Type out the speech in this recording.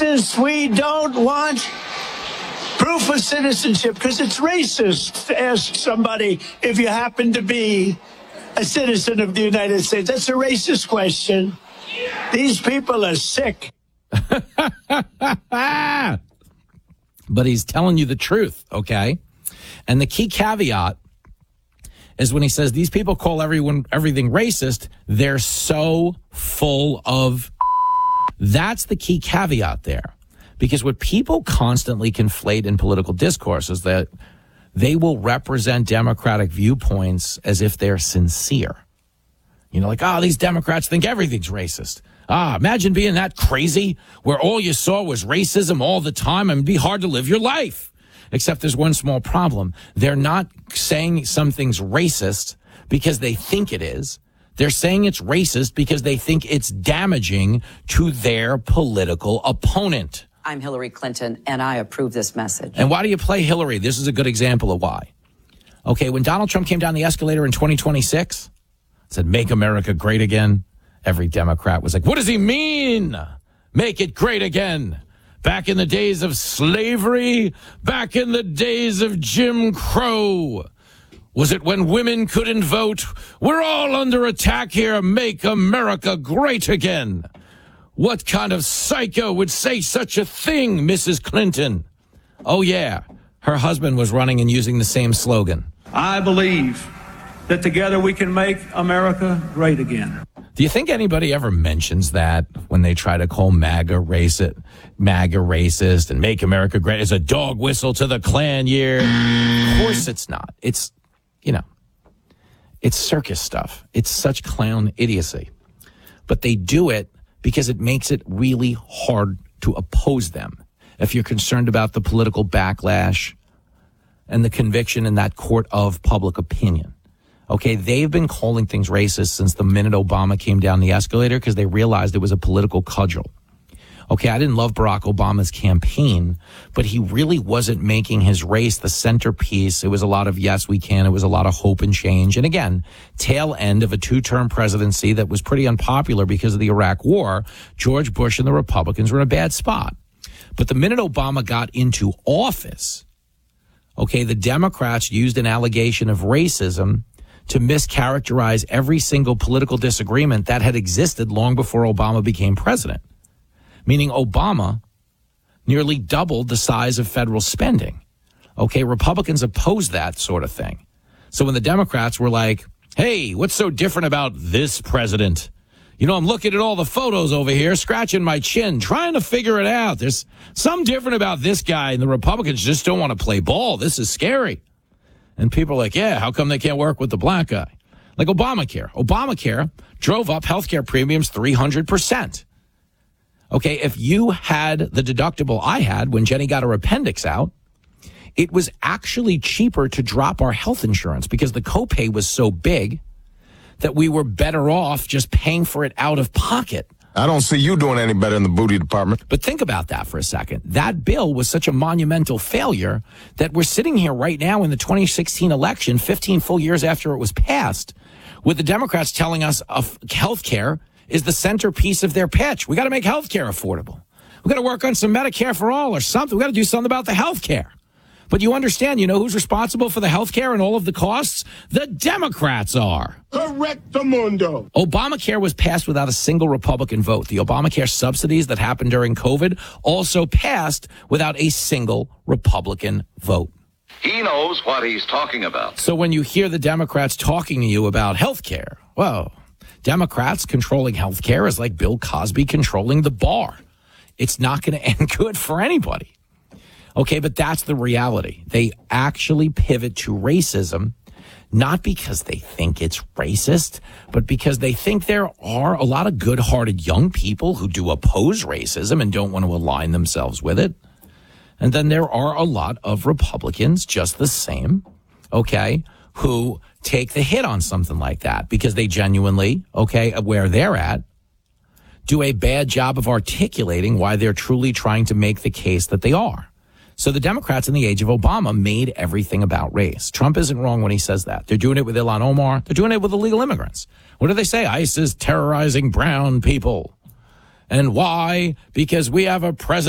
racist. We don't want proof of citizenship because it's racist to ask somebody if you happen to be a citizen of the United States. That's a racist question. These people are sick. But he's telling you the truth, okay? And the key caveat is when he says these people call everything racist, they're so full of. That's the key caveat there. Because what people constantly conflate in political discourse is that they will represent Democratic viewpoints as if they're sincere. You know, like, these Democrats think everything's racist. Imagine being that crazy where all you saw was racism all the time and it'd be hard to live your life. Except there's one small problem. They're not saying something's racist because they think it is. They're saying it's racist because they think it's damaging to their political opponent. I'm Hillary Clinton, and I approve this message. And why do you play Hillary? This is a good example of why. Okay, when Donald Trump came down the escalator in 2026, said, make America great again, every Democrat was like, what does he mean? Make it great again. Back in the days of slavery, back in the days of Jim Crow. Was it when women couldn't vote? We're all under attack here. Make America great again. What kind of psycho would say such a thing, Mrs. Clinton? Oh, yeah. Her husband was running and using the same slogan. I believe that together we can make America great again. Do you think anybody ever mentions that when they try to call MAGA racist and make America great as a dog whistle to the Klan year? Of course it's not. It's, it's circus stuff. It's such clown idiocy. But they do it because it makes it really hard to oppose them. If you're concerned about the political backlash and the conviction in that court of public opinion. Okay, they've been calling things racist since the minute Obama came down the escalator because they realized it was a political cudgel. Okay, I didn't love Barack Obama's campaign, but he really wasn't making his race the centerpiece. It was a lot of yes, we can. It was a lot of hope and change. And again, tail end of a two-term presidency that was pretty unpopular because of the Iraq War. George Bush and the Republicans were in a bad spot. But the minute Obama got into office, okay, the Democrats used an allegation of racism to mischaracterize every single political disagreement that had existed long before Obama became president. Meaning Obama nearly doubled the size of federal spending. Okay, Republicans opposed that sort of thing. So when the Democrats were like, hey, what's so different about this president? I'm looking at all the photos over here, scratching my chin, trying to figure it out. There's something different about this guy, and the Republicans just don't want to play ball. This is scary. And people are like, yeah, how come they can't work with the black guy? Like Obamacare. Obamacare drove up healthcare premiums 300%. Okay, if you had the deductible I had when Jenny got her appendix out, it was actually cheaper to drop our health insurance because the copay was so big that we were better off just paying for it out of pocket. I don't see you doing any better in the booty department. But think about that for a second. That bill was such a monumental failure that we're sitting here right now in the 2016 election, 15 full years after it was passed, with the Democrats telling us health care is the centerpiece of their pitch. We got to make health care affordable. We got to work on some Medicare for all or something. We got to do something about the health care. But you understand, who's responsible for the health care and all of the costs? The Democrats are. Correctamundo. Obamacare was passed without a single Republican vote. The Obamacare subsidies that happened during COVID also passed without a single Republican vote. He knows what he's talking about. So when you hear the Democrats talking to you about health care, well, Democrats controlling health care is like Bill Cosby controlling the bar. It's not going to end good for anybody. Okay, but that's the reality. They actually pivot to racism, not because they think it's racist, but because they think there are a lot of good-hearted young people who do oppose racism and don't want to align themselves with it. And then there are a lot of Republicans just the same, okay, who take the hit on something like that because they genuinely, okay, where they're at, do a bad job of articulating why they're truly trying to make the case that they are. So the Democrats in the age of Obama made everything about race. Trump isn't wrong when he says that. They're doing it with Ilhan Omar. They're doing it with illegal immigrants. What do they say? ICE is terrorizing brown people. And why? Because we have a president